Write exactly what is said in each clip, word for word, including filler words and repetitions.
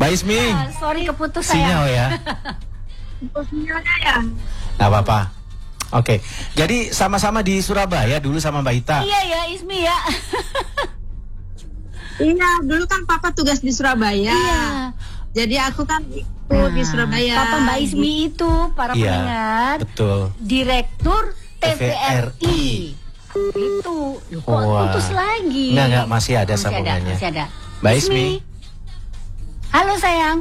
Mbak Ismi. Ah, sorry keputus saya. Sinyal ya. Sinyalnya ya. Nggak apa-apa. Oke, jadi sama-sama di Surabaya dulu sama Mbak Ita. Iya ya, Ismi ya. Iya, dulu kan papa tugas di Surabaya. Iya. Jadi aku kan ikut Nah, di Surabaya. Papa Mbak Ismi itu para Iya, pendengar, betul. Direktur T V R I. Itu, loh, kok Wah. putus lagi? Enggak, enggak, masih ada Masih sambungannya. Ada, masih ada. Mbak Ismi. Halo sayang.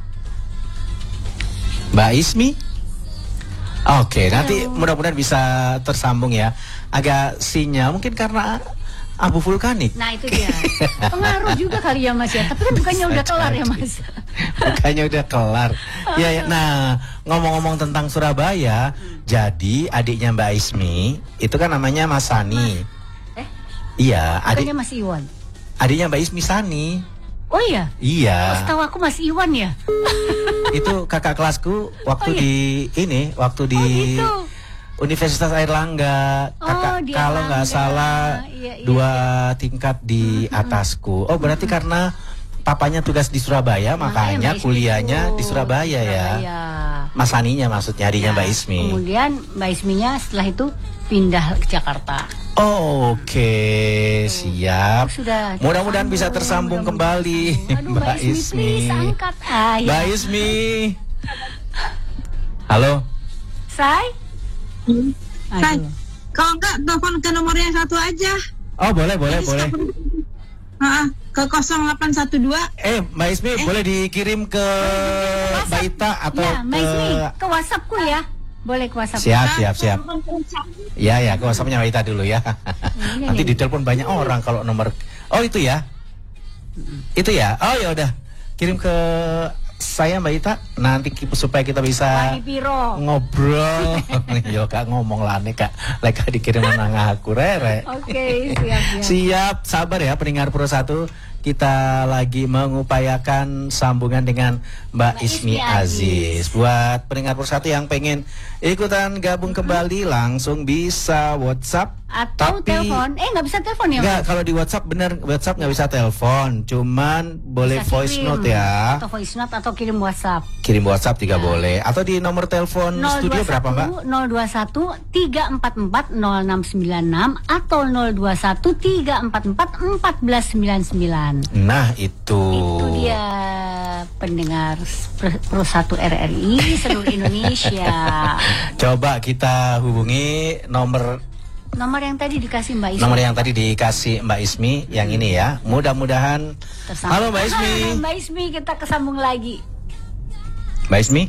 Mbak Ismi. Oke, nanti mudah-mudahan bisa tersambung ya. Agak sinyal mungkin karena abu vulkanik. Nah itu dia. Pengaruh juga kali ya Mas ya. Tapi kan bukannya Bisa udah kelar ya jadi. Mas. Bukannya udah kelar. Ya, ya. Nah, ngomong-ngomong tentang Surabaya, jadi adiknya Mbak Ismi itu kan namanya Mas Sani. Eh? Iya, adik Bukannya Mas Iwan. adiknya Mbak Ismi Sani. Oh iya. Iya. Setahu aku Mas Iwan ya. Itu kakak kelasku waktu Oh, iya. di ini, waktu di Oh, gitu. Universitas Airlangga. Oh, Kakak di kalau nggak Airlangga. salah Iya, iya, dua tingkat di atasku. Oh, berarti karena papanya tugas di Surabaya, makanya Mbak Ismi kuliahnya itu di Surabaya ya. Surabaya. Mas Saninya maksudnya adiknya Nah, Mbak Ismi. Kemudian Mbak Isminya setelah itu pindah ke Jakarta. Oh, Oke, siap. Sudah. Mudah-mudahan bisa tersambung, tersambung kembali, mudah-mudahan. Aduh, Mbak Ismi, please angkat. Ah, ya. Mbak Ismi. Halo. Say? Say, Aduh. kalau enggak telepon ke nomor yang satu aja. Oh, boleh, boleh, boleh. Ha, ke nol delapan satu dua. Eh, Mbak Ismi, boleh dikirim ke Mbak Ita atau Ya, Mbak Ismi, ke... ke WhatsAppku ya. Boleh ke WhatsApp. Siap, siap, siap. Ya, ya, ke WhatsAppnya Mbak Ita dulu ya. Iya, Nanti iya. ditelepon banyak orang kalau nomor... Oh, itu ya? Itu ya? Oh, ya udah. Kirim ke saya Mbak Ita, nanti ki- supaya kita bisa Wani Piro. ngobrol. Yo kak ngomong lah nih kak, leka dikirim nang aku rere. Oke, siap, siap. Siap, sabar ya pendengar Pro satu. Kita lagi mengupayakan sambungan dengan Mbak Mbak Ismi Ismi Aziz. Buat pendengar Pro satu yang pengen ikutan gabung kembali, langsung bisa WhatsApp Atau tapi telepon. Eh, nggak bisa telepon ya, enggak, Mas? kalau di WhatsApp bener, WhatsApp nggak bisa telepon, cuman boleh Bisa voice kirim. note ya. Atau voice note atau kirim WhatsApp. Kirim WhatsApp juga Ya. boleh. Atau di nomor telepon studio berapa Mbak? nol dua satu tiga empat empat nol enam sembilan enam atau nol dua satu tiga empat empat empat sembilan sembilan. Nah itu. Itu dia pendengar Pro- Pro satu R R I seluruh Indonesia. Coba kita hubungi nomor Nomor yang tadi dikasih Mbak Ismi. nomor yang tadi dikasih Mbak Ismi yang ini ya. Mudah-mudahan. Tersambung. Halo Mbak Ismi. Mbak Ismi, kita kesambung lagi. Mbak Ismi.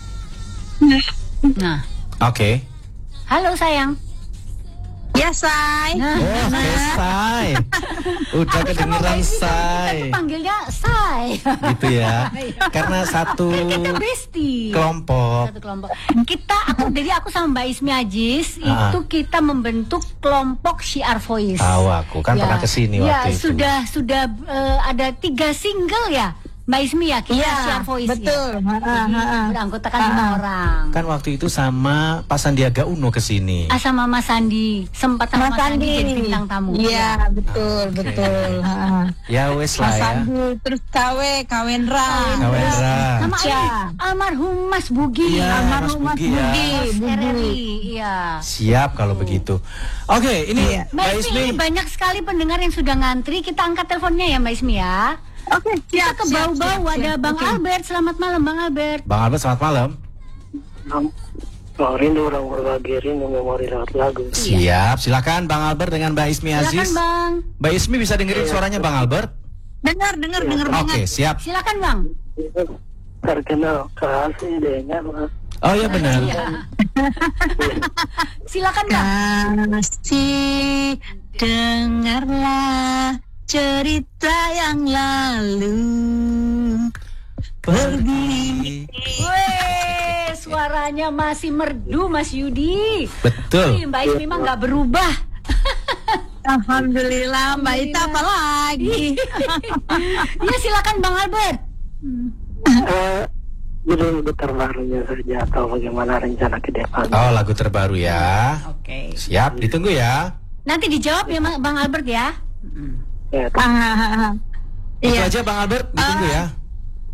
Nah, Oke. halo sayang. Ya, Say. Nah, Oh, oke, Say. Udah aku sama Mbak kedengeran Ismi, Say. Kita tuh panggilnya Say. Gitu ya. Karena satu Kita bestie. kelompok. Satu kelompok. Kita aku jadi aku sama Mbak Ismi Aziz Ah. itu kita membentuk kelompok Syiar Voice. Tahu aku kan pernah kesini ya, waktu itu. sudah sudah eh, ada tiga single ya Mbak Ismi ya kita Iya, Syiar Voice betul. ya. Ha, ha, Jadi ha. beranggotakan lima orang. Kan waktu itu sama Pak Sandiaga Uno kesini. Ah, sama Mas Sandi sempat sama Mas Mas Sandi Sandi. jadi bintang tamu. Iya, betul, Oke. betul. Ha, ha. Ya wes lah Mas ya. Sandi, terus Kawe, Kawendra. Kawendra. Sama Iya. ini almarhum Mas Bugi. Iya, Almarhum Mas Mas Bugi ya. Budi. Mas Budi. R R I, iya. Siap kalau begitu. Oke, ini Iya. Mbak Mbak Ismi, Ismi. ini banyak sekali pendengar yang sudah ngantri. Kita angkat teleponnya ya Mbak Ismi ya. Oke, Kita siap. ke siap, bau-bau siap, ada siap. Bang Oke. Albert. Selamat malam Bang Albert. Bang Albert selamat malam. Bang Rindu orang berbagi rindu memori lewat lagu. Siap, silakan Bang Albert dengan Mbak Ismi Silakan Aziz. Bang. Mbak Ismi bisa dengerin suaranya Bang Albert? Dengar, dengar, dengar Oke, banget. siap. Silakan Bang. Terkenal kasih dengan Oh ya benar. Iya. Silakan Bang. Kasih, dengarlah cerita yang lalu. Pergi. Weh, suaranya masih merdu Mas Yudi. Betul. Ih, Mbak Ismi mah nggak berubah. Alhamdulillah, Mbak Ita apa lagi? Iya silakan Bang Albert. eh, judul terbarunya saja atau bagaimana rencana ke depan. Oh, lagu terbaru ya. Oke. Siap, ditunggu ya. Nanti dijawab ya Ma- Bang Albert ya. Ya, Ah, Itu Iya. aja Bang Albert, ditunggu ya.